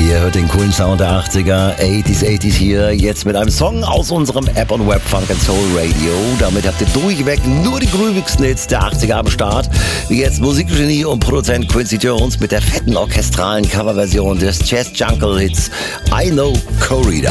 Ihr hört den coolen Sound der 80er, 80s hier, jetzt mit einem Song aus unserem App und Web Funk & Soul Radio. Damit habt ihr durchweg nur die groovigsten Hits der 80er am Start. Wie jetzt Musikgenie und Produzent Quincy Jones mit der fetten orchestralen Coverversion des Jazz Jungle Hits I Know Corrida.